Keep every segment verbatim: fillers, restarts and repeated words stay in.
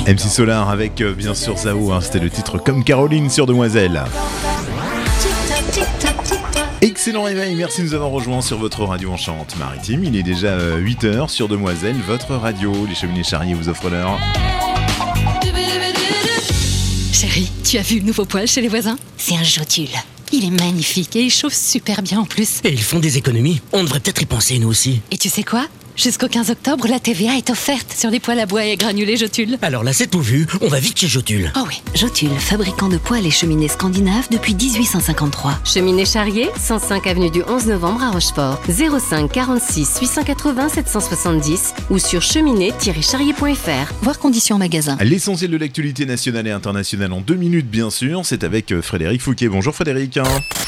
M C Solar avec euh, bien sûr Zao, hein, c'était le titre Comme Caroline sur Demoiselle. Excellent réveil, merci de nous avoir rejoints sur votre radio en Charente-Maritime. Il est déjà euh, huit heures sur Demoiselle, votre radio. Les Cheminées Charrier vous offrent l'heure. Chérie, tu as vu le nouveau poêle chez les voisins ? C'est un Jotule. Il est magnifique et il chauffe super bien en plus. Et ils font des économies. On devrait peut-être y penser nous aussi. Et tu sais quoi ? Jusqu'au quinze octobre, la T V A est offerte sur les poêles à bois et granulés Jotule. Alors là, c'est tout vu. On va vite chez Jotule. Oh oui. Jotule, fabricant de poêles et cheminées scandinaves depuis dix-huit cent cinquante-trois. Cheminée Charrier, cent cinq avenue du onze novembre à Rochefort. zéro cinq quarante-six huit cent quatre-vingts sept cent soixante-dix ou sur cheminée tiret charrier point f r. Voir conditions en magasin. L'essentiel de l'actualité nationale et internationale en deux minutes, bien sûr. C'est avec Frédéric Fouquet. Bonjour Frédéric.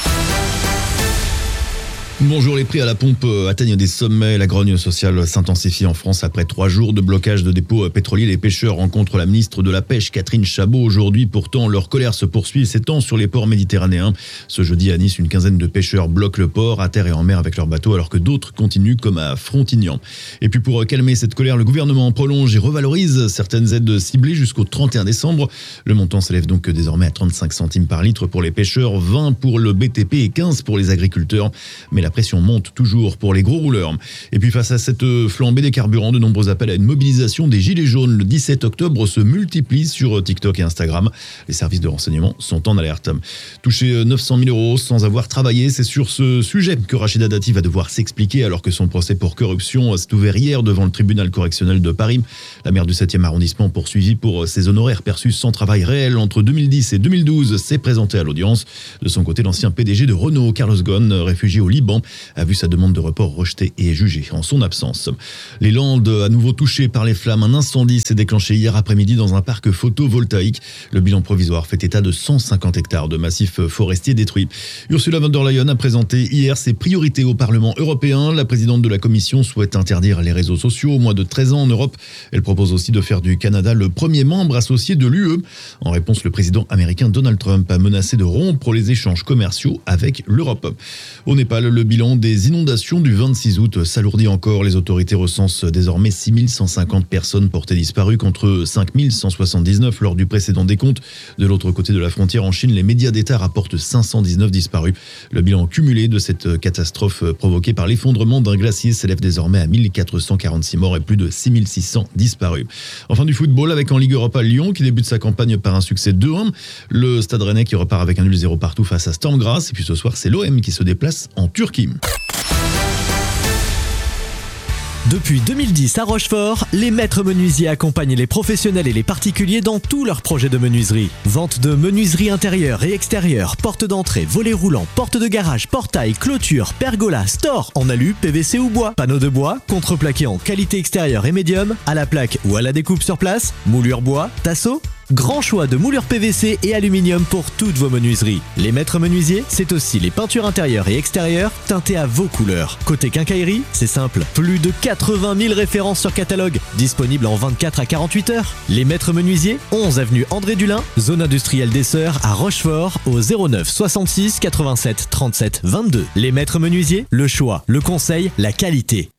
Bonjour, les prix à la pompe atteignent des sommets. La grogne sociale s'intensifie en France après trois jours de blocage de dépôts pétroliers. Les pêcheurs rencontrent la ministre de la Pêche, Catherine Chabot, aujourd'hui. Pourtant, leur colère se poursuit et s'étend sur les ports méditerranéens. Ce jeudi à Nice, une quinzaine de pêcheurs bloquent le port, à terre et en mer avec leurs bateaux, alors que d'autres continuent comme à Frontignan. Et puis pour calmer cette colère, le gouvernement prolonge et revalorise certaines aides ciblées jusqu'au trente et un décembre. Le montant s'élève donc désormais à trente-cinq centimes par litre pour les pêcheurs, vingt pour le B T P et quinze pour les agriculteurs. Mais la La pression monte toujours pour les gros rouleurs. Et puis face à cette flambée des carburants, de nombreux appels à une mobilisation des Gilets jaunes le dix-sept octobre se multiplient sur TikTok et Instagram. Les services de renseignement sont en alerte. Toucher neuf cent mille euros sans avoir travaillé, c'est sur ce sujet que Rachida Dati va devoir s'expliquer alors que son procès pour corruption s'est ouvert hier devant le tribunal correctionnel de Paris. La maire du septième arrondissement, poursuivie pour ses honoraires perçus sans travail réel entre deux mille dix et deux mille douze, s'est présentée à l'audience. De son côté, l'ancien P D G de Renault, Carlos Ghosn, réfugié au Liban, a vu sa demande de report rejetée et est jugée en son absence. Les Landes, à nouveau touchées par les flammes, un incendie s'est déclenché hier après-midi dans un parc photovoltaïque. Le bilan provisoire fait état de cent cinquante hectares de massifs forestiers détruits. Ursula von der Leyen a présenté hier ses priorités au Parlement européen. La présidente de la Commission souhaite interdire les réseaux sociaux au moins de treize ans en Europe. Elle propose aussi de faire du Canada le premier membre associé de l'U E. En réponse, le président américain Donald Trump a menacé de rompre les échanges commerciaux avec l'Europe. Au Népal, le bilan des inondations du vingt-six août s'alourdit encore. Les autorités recensent désormais six mille cent cinquante personnes portées disparues contre cinq mille cent soixante-dix-neuf lors du précédent décompte. De l'autre côté de la frontière, en Chine, les médias d'État rapportent cinq cent dix-neuf disparus. Le bilan cumulé de cette catastrophe provoquée par l'effondrement d'un glacier s'élève désormais à mille quatre cent quarante-six morts et plus de six mille six cents disparus. Enfin, du football avec en Ligue Europa Lyon qui débute sa campagne par un succès deux un. Le Stade Rennais qui repart avec un nul zéro partout face à Storm Graz. Et puis ce soir, c'est l'O M qui se déplace en Turquie. Depuis deux mille dix à Rochefort, les maîtres menuisiers accompagnent les professionnels et les particuliers dans tous leurs projets de menuiserie. Vente de menuiserie intérieure et extérieure, porte d'entrée, volets roulants, porte de garage, portail, clôture, pergola, store, en alu, P V C ou bois, panneaux de bois, contreplaqué en qualité extérieure et médium, à la plaque ou à la découpe sur place, moulure bois, tasseau. Grand choix de moulures P V C et aluminium pour toutes vos menuiseries. Les maîtres menuisiers, c'est aussi les peintures intérieures et extérieures teintées à vos couleurs. Côté quincaillerie, c'est simple. Plus de quatre-vingt mille références sur catalogue, disponibles en vingt-quatre à quarante-huit heures. Les maîtres menuisiers, onze avenue André Dulin, zone industrielle des Sœurs à Rochefort, au zéro neuf soixante-six quatre-vingt-sept trente-sept vingt-deux. Les maîtres menuisiers, le choix, le conseil, la qualité.